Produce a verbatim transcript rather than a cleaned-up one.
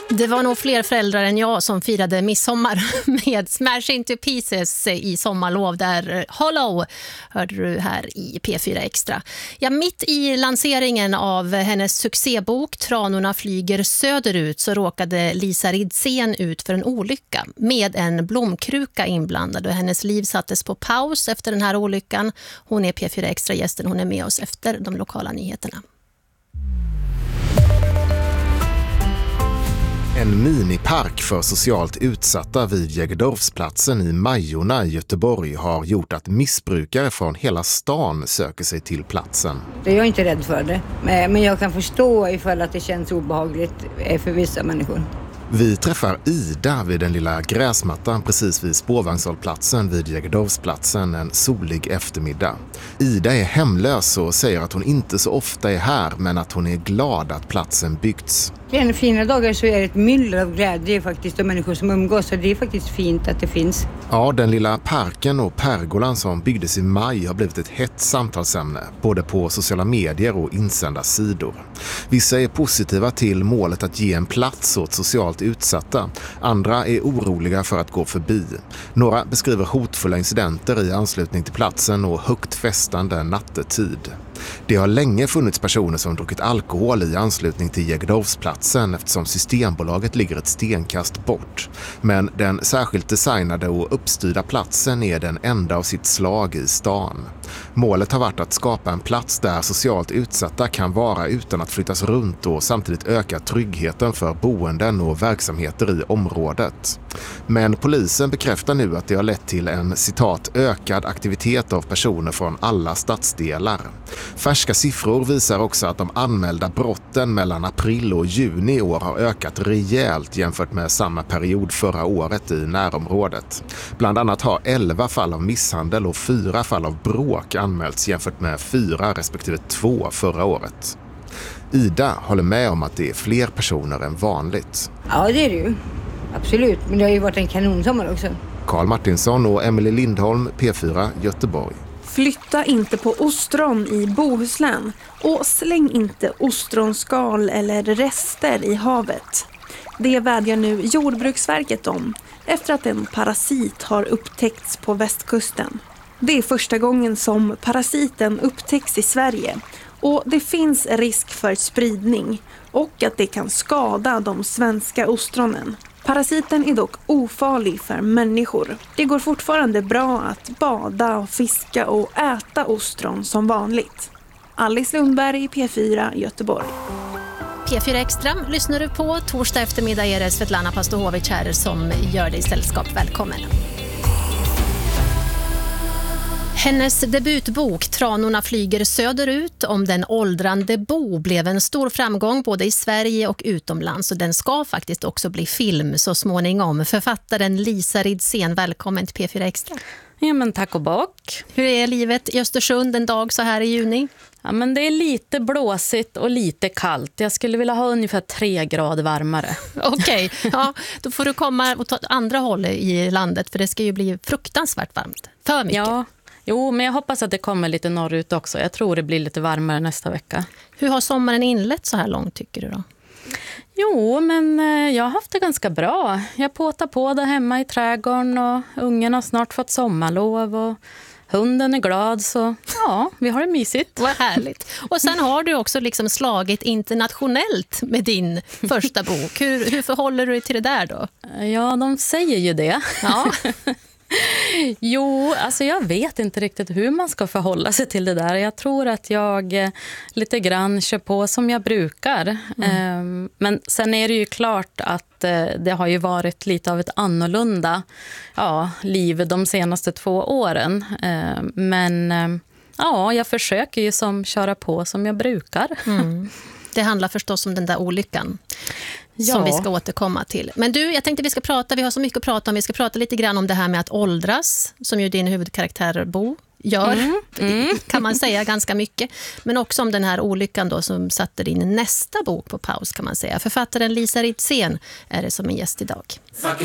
Det var nog fler föräldrar än jag som firade midsommar med Smash Into Pieces i sommarlov där Hollow hörde du här i P fyra Extra. Ja, mitt i lanseringen av hennes succébok Tranorna flyger söderut så råkade Lisa Ridsén ut för en olycka med en blomkruka inblandad och hennes liv sattes på paus efter den här olyckan. Hon är P fyra Extra-gästen, hon är med oss efter de lokala nyheterna. En minipark för socialt utsatta vid Jägerdorfsplatsen i Majorna i Göteborg har gjort att missbrukare från hela stan söker sig till platsen. Jag är inte rädd för det, men jag kan förstå ifall att det känns obehagligt för vissa människor. Vi träffar Ida vid den lilla gräsmattan precis vid spårvagnshållplatsen vid Jägerdorfsplatsen en solig eftermiddag. Ida är hemlös och säger att hon inte så ofta är här men att hon är glad att platsen byggts. En fina dagar så är det ett myller av glädje faktiskt och människor som umgås, så det är faktiskt fint att det finns. Ja, den lilla parken och pergolan som byggdes i maj har blivit ett hett samtalsämne både på sociala medier och insända sidor. Vissa är positiva till målet att ge en plats åt socialt utsatta. Andra är oroliga för att gå förbi. Några beskriver hotfulla incidenter i anslutning till platsen och högt festande nattetid. Det har länge funnits personer som druckit alkohol i anslutning till Jägerdorfsplatsen eftersom Systembolaget ligger ett stenkast bort. Men den särskilt designade och uppstyrda platsen är den enda av sitt slag i stan. Målet har varit att skapa en plats där socialt utsatta kan vara utan att flyttas runt och samtidigt öka tryggheten för boenden och verksamheter i området. Men polisen bekräftar nu att det har lett till en citat ökad aktivitet av personer från alla stadsdelar. Färska siffror visar också att de anmälda brotten mellan april och juni i år har ökat rejält jämfört med samma period förra året i närområdet. Bland annat har elva fall av misshandel och fyra fall av bråk anmälts jämfört med fyra respektive två förra året. Ida håller med om att det är fler personer än vanligt. Ja, det är det ju. Absolut, men det har ju varit en kanonsommar också. Karl Martinsson och Emily Lindholm, P fyra Göteborg. Flytta inte på ostron i Bohuslän och släng inte ostronskal eller rester i havet. Det vädjar nu Jordbruksverket om efter att en parasit har upptäckts på västkusten. Det är första gången som parasiten upptäcks i Sverige och det finns risk för spridning och att det kan skada de svenska ostronen. Parasiten är dock ofarlig för människor. Det går fortfarande bra att bada och fiska och äta ostron som vanligt. Alice Lundberg, P fyra Göteborg. P fyra Extra lyssnar du på. Torsdag eftermiddag är det Svetlana Pastohovic här som gör dig sällskap. Välkommen. Hennes debutbok Tranorna flyger söderut om den åldrande Bo blev en stor framgång både i Sverige och utomlands och den ska faktiskt också bli film så småningom. Författaren Lisa Ridsén, välkommen till P fyra Extra. Ja, men tack och bock. Hur är livet i Östersund en dag så här i juni? Ja, men det är lite blåsigt och lite kallt. Jag skulle vilja ha ungefär tre grader varmare. Okej, okay. Ja, då får du komma och ta andra håll i landet för det ska ju bli fruktansvärt varmt. För mycket. Ja. Jo, men jag hoppas att det kommer lite norrut också. Jag tror det blir lite varmare nästa vecka. Hur har sommaren inlett så här långt tycker du då? Jo, men jag har haft det ganska bra. Jag påtar på där hemma i trädgården och ungen har snart fått sommarlov och hunden är glad så ja, vi har det mysigt. Vad härligt. Och sen har du också liksom slagit internationellt med din första bok. Hur, hur förhåller du dig till det där då? Ja, de säger ju det. Ja. Jo, alltså jag vet inte riktigt hur man ska förhålla sig till det där. Jag tror att jag eh, lite grann kör på som jag brukar. Mm. Eh, men sen är det ju klart att eh, det har ju varit lite av ett annorlunda ja, liv de senaste två åren. Eh, men eh, ja, jag försöker ju som köra på som jag brukar. Mm. Det handlar förstås om den där olyckan. Ja. Som vi ska återkomma till. Men du, jag tänkte vi ska prata, vi har så mycket att prata om. Vi ska prata lite grann om det här med att åldras, som ju din huvudkaraktär Bo gör, mm. Mm. kan man säga ganska mycket. Men också om den här olyckan då som satte din nästa bok på paus kan man säga. Författaren Lisa Ridsén är det som en gäst idag.